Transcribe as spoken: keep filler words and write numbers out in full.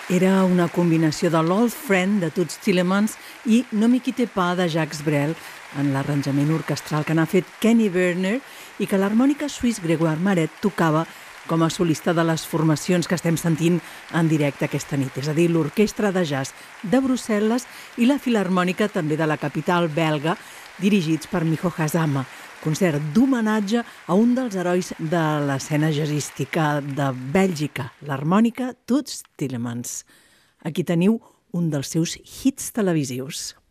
Era una combinació de l'Old Friend de Toots Thielemans i No m'hi quitte pas de Jacques Brel en l'arranjament orquestral que n'ha fet Kenny Werner i que l'harmònica suís Grégoire Maret tocava com a solista de les formacions que estem sentint en directe aquesta nit, és a dir, l'Orquestra de Jazz de Brussel·les i la Filharmònica també de la capital belga, dirigits per Miho Hazama. Concert d'homenatge a un dels herois de l'escena jazzística de Bèlgica, l'harmònica Toots Thielemans. Aquí teniu un dels seus hits televisius.